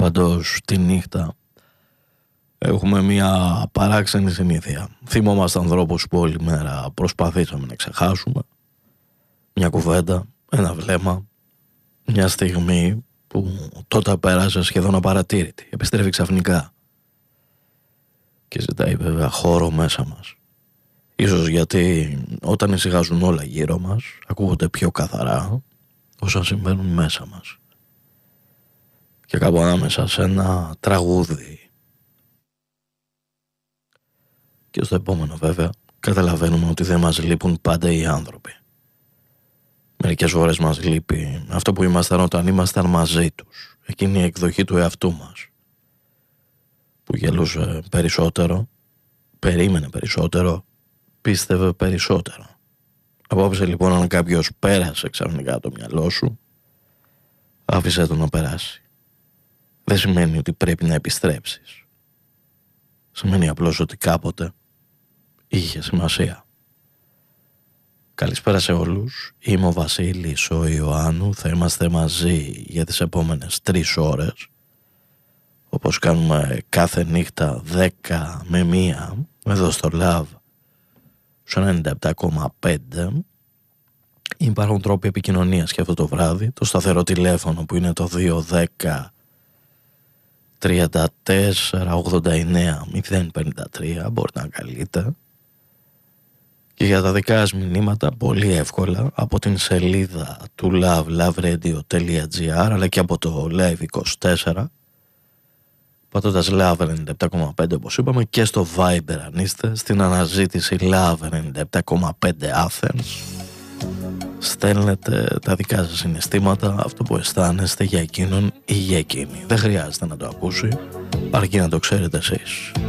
Πάντως τη νύχτα έχουμε μια παράξενη συνήθεια. Θυμόμαστε ανθρώπους που όλη μέρα προσπαθήσαμε να ξεχάσουμε. Μια κουβέντα, ένα βλέμμα, μια στιγμή που τότε πέρασε σχεδόν απαρατήρητη. Επιστρέφει ξαφνικά και ζητάει βέβαια χώρο μέσα μας. Ίσως γιατί όταν ησυχάζουν όλα γύρω μας ακούγονται πιο καθαρά όσα συμβαίνουν μέσα μας. Και κάπου ανάμεσα σε ένα τραγούδι και στο επόμενο βέβαια καταλαβαίνουμε ότι δεν μας λείπουν πάντα οι άνθρωποι. Μερικές φορές μας λείπει αυτό που ήμασταν όταν ήμασταν μαζί τους, εκείνη η εκδοχή του εαυτού μας που γελούσε περισσότερο, περίμενε περισσότερο, πίστευε περισσότερο. Απόψε λοιπόν, αν κάποιος πέρασε ξαφνικά το μυαλό σου, άφησε το να περάσει. Δεν σημαίνει ότι πρέπει να επιστρέψεις. Σημαίνει απλώς ότι κάποτε είχε σημασία. Καλησπέρα σε όλους. Είμαι ο Βασίλης ο Ιωάννου. Θα είμαστε μαζί για τις επόμενες 3 ώρες. Όπως κάνουμε κάθε νύχτα 10 με 1 εδώ στο Love στο 97,5. Υπάρχουν τρόποι επικοινωνίας και αυτό το βράδυ. Το σταθερό τηλέφωνο που είναι το 210 34 89 053 μπορείτε να καλείτε. Και για τα δικά σας μηνύματα πολύ εύκολα από την σελίδα του loveradio.gr αλλά και από το Live24 πατώντας Love 97,5 όπως είπαμε και στο Viber αν είστε στην αναζήτηση Love 97,5 Athens. Στέλνετε τα δικά σας συναισθήματα, αυτό που αισθάνεστε για εκείνον ή για εκείνη. Δεν χρειάζεται να το ακούσει, αρκεί να το ξέρετε εσείς.